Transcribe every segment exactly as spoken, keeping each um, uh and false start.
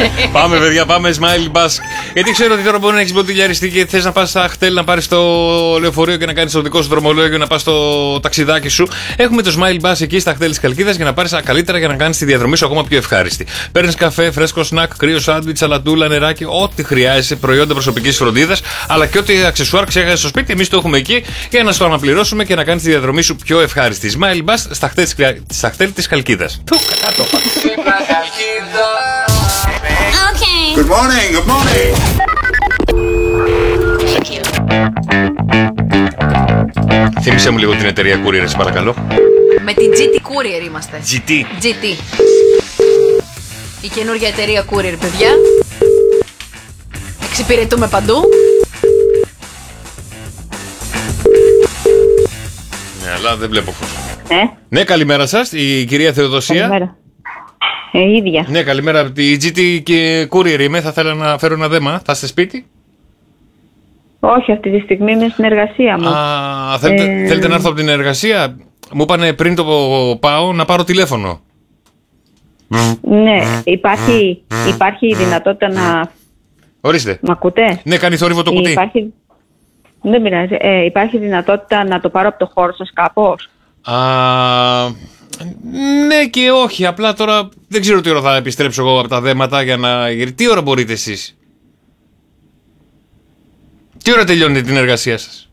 Πάμε, παιδιά, πάμε Smiley Bus. Γιατί ξέρω ότι τώρα μπορεί να έχεις μποτιλιαριστεί και θες να πας στα Αχτέλ να πάρεις το λεωφορείο και να κάνεις το δικό σου δρομολόγιο, να πας στο ταξιδάκι σου. Έχουμε το Smiley Bus εκεί στα Αχτέλ της Χαλκίδας για να πάρεις καλύτερα, για να κάνεις τη διαδρομή σου ακόμα πιο ευχάριστη. Παίρνεις καφέ, φρέσκο σνακ, κρύο σάντουιτς, σαλατούλα, νεράκι, ό,τι χρειάζεσαι, προϊόντα προσωπικής φροντίδας, αλλά και ό,τι αξεσουάρ ξέχασες στο σπίτι, εμείς το έχουμε εκεί για να σου αναπληρώσουμε και να κάνεις τη διαδρομή σου πιο ευχάριστη. Smiley Bus στα Αχτέλ της Χαλκίδας. Okay. Good morning, good morning. Thank you. Θύμισε μου λίγο την εταιρεία Courier, σε παρακαλώ. Με την τζι τι Courier είμαστε. τζι τι. τζι τι. Η καινούργια εταιρεία Courier, παιδιά. Εξυπηρετούμε παντού. Ναι, αλλά δεν βλέπω φως. Ε, Ναι, καλημέρα σας, η κυρία Θεοδοσία. καλημέρα. Ε, ίδια. Ναι, καλημέρα από τη τζι τι και Courier είμαι. Θα ήθελα να φέρω ένα δέμα. Θα είστε σπίτι. Όχι, αυτή τη στιγμή είμαι στην εργασία μου. Α, θέλετε, Ε, θέλετε να έρθω από την εργασία. Μου είπανε πριν το πάω να πάρω τηλέφωνο. Ναι, υπάρχει, υπάρχει η δυνατότητα να... Ορίστε. Μ' ακούτε? Ναι, κάνει θόρυβο το κουτί. Υπάρχει... Δεν πειράζει. Ε, υπάρχει δυνατότητα να το πάρω από το χώρο σας κάπως? Α, ναι και όχι. Απλά τώρα δεν ξέρω τι ώρα θα επιστρέψω εγώ από τα δέματα για να... Τι ώρα μπορείτε εσείς? Τι ώρα τελειώνετε την εργασία σας?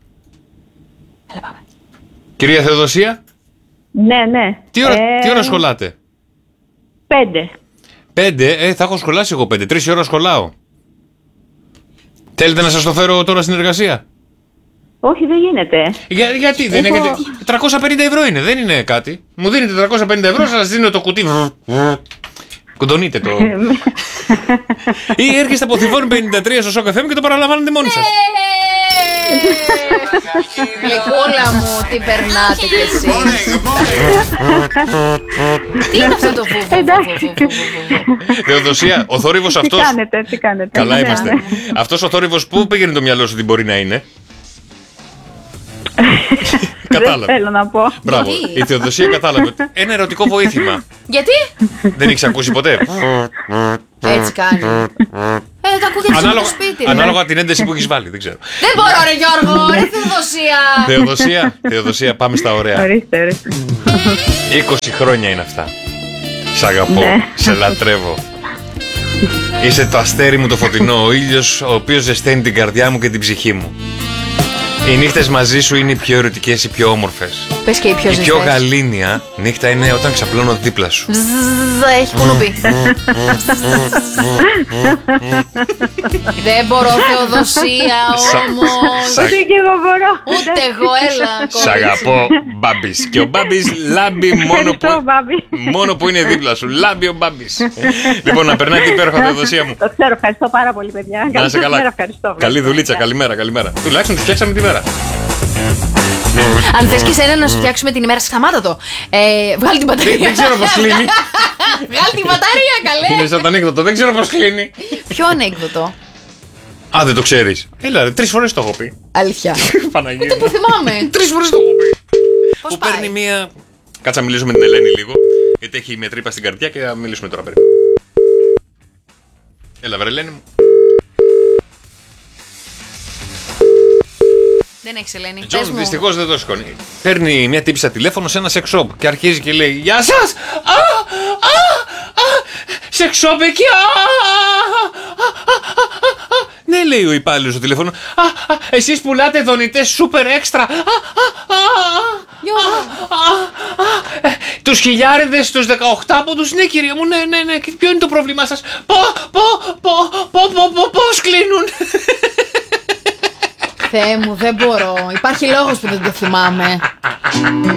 Κυρία Θεοδοσία, Ναι, ναι. τι ώρα, Ε, τι ώρα σχολάτε? Πέντε. Πέντε, ε, θα έχω σχολάσει εγώ πέντε. Τρεις η ώρα σχολάω. Θέλετε να σας το φέρω τώρα στην εργασία? Όχι, δεν γίνεται. Για, γιατί, δεν Έχω- είναι κάτι. τριακόσια πενήντα ευρώ είναι, δεν είναι κάτι. Μου δίνετε τριακόσια πενήντα ευρώ, σας δίνω το κουτί. Κοντονείτε το. Ή έρχεστε από Θηβών πενήντα τρία στο Σοκ εφ εμ και το παραλαμβάνετε μόνοι σας. Γλυκούλα μου, τι περνάτε κι εσείς. Τι είναι αυτό το φούβο? Εντάξει. Θεοδοσία, ο θόρυβος Τι αυτός. κάνετε, τι κάνετε. Καλά Ναι, είμαστε. ναι. Αυτός ο θόρυβος πού πήγαινε το μυαλό σου ότι μπορεί να είναι? Δεν Κατάλαβε. θέλω να πω. Μπράβο. Γιατί? Η Θεοδοσία κατάλαβε. Ένα ερωτικό βοήθημα. Γιατί? Δεν έχεις ακούσει ποτέ? Έτσι κάνει. Ε, τα ακούγεται στο Ανάλογα, σπίτι. ρε. ανάλογα την ένταση που έχεις βάλει, δεν ξέρω. Δεν μπορώ ρε Γιώργο, ρε Θεοδοσία. Θεοδοσία, Θεοδοσία, πάμε στα ωραία. Ορίστε, ορίστε. είκοσι χρόνια είναι αυτά. Σ' αγαπώ, Ναι. σε λατρεύω. Είσαι το αστέρι μου το φωτεινό, ο ήλιος ο οποίος ζεσταίνει την καρδιά μου και την ψυχή μου. Οι νύχτες μαζί σου είναι οι πιο ερωτικές, οι πιο όμορφες. Πες και οι πιο Η πιο ζεστές. γαλήνια νύχτα είναι όταν ξαπλώνω δίπλα σου. Ζζζζ, έχει κουνουπί. Δεν μπορώ Θεοδοσία Σα- όμως. σα- Ούτε και εγώ μπορώ. Ούτε εγώ, έλα. Σ' αγαπώ, Μπάμπης. Και ο Μπάμπης λάμπει μόνο Ευχαριστώ, που, Μπάμπη. μόνο που είναι δίπλα σου. Λάμπει ο Μπάμπης. Λοιπόν, να περνάτε υπέροχα, Θεοδοσία μου. Το ξέρω, ευχαριστώ πάρα πολύ, παιδιά. Να Καλή είσαι καλά. μέρα, ευχαριστώ. Καλή δουλίτσα, καλημέρα, καλημέρα. Τουλάχιστον του φτιάξαμε τη μέρα. Αν θες και εσένα να σου φτιάξουμε την ημέρα, σταμάτα το. Ε, βγάλει την μπαταρία. Δεν, δεν ξέρω πώς κλείνει. Βγάλει την μπαταρία, καλέ. Είναι σαν το ανέκδοτο, δεν ξέρω πώς κλείνει. Ποιο ανέκδοτο? Α, δεν το ξέρεις. Έλα, ρε, τρεις φορές το έχω πει. Αλήθεια. Παναγία. Ούτε που θυμάμαι. Τρεις φορές το έχω πει. Πώς Που πάει? παίρνει μία. Κάτσα να μιλήσουμε με την Ελένη λίγο. Γιατί έχει μια τρύπα στην καρδιά και θα μιλήσουμε τώρα. Περίμενε. Έλα, βρε Ελένη μου. Δεν έχεις Ελένη. Πες Τζον, μου. δυστυχώς δεν το σηκώνει. Παίρνει μια τύπισσα τηλέφωνο σε ένα sex shop και αρχίζει και λέει: Γεια σας! Α! Α! Α! Sex shop εκεί! Α! Α! Α! Α! Α! Ναι, λέει ο υπάλληλος στο τηλέφωνο. Α! Α! Εσείς πουλάτε δονητές super extra! Α! Α! Α! Γιώργο. Τους χιλιάριδες, τους δεκαοκτάποντους, ναι κυρία μου, ναι, ναι, ναι. Και ποιο είναι το πρόβλημά σας? Πω, πω, πω, πω, πω, πω, πώς κλείνουν? Θεέ μου, δεν μπορώ. Υπάρχει λόγος που δεν το θυμάμαι.